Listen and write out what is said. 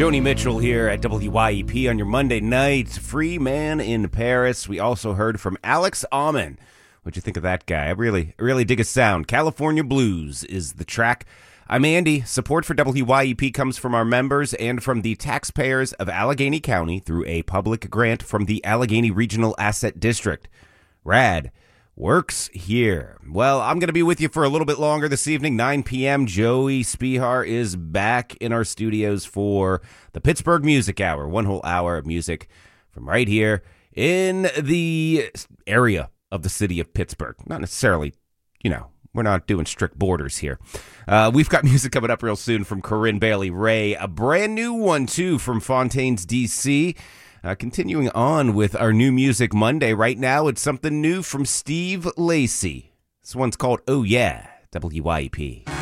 Joni Mitchell here at WYEP on your Monday night. Free Man in Paris. We also heard from Alex Ammon. What'd you think of that guy? I really dig his sound. California Blues is the track. I'm Andy. Support for WYEP comes from our members and from the taxpayers of Allegheny County through a public grant from the Allegheny Regional Asset District. Rad works here. Well, I'm going to be with you for a little bit longer this evening, 9 p.m. Joey Spihar is back in our studios for the Pittsburgh Music Hour, one whole hour of music from right here in the area of the city of Pittsburgh. Not necessarily, we're not doing strict borders here. We've got music coming up real soon from Corinne Bailey Rae, a brand new one, too, from Fontaines, D.C., continuing on with our New Music Monday. Right now, it's something new from Steve Lacy. This one's called Oh Yeah, WYEP.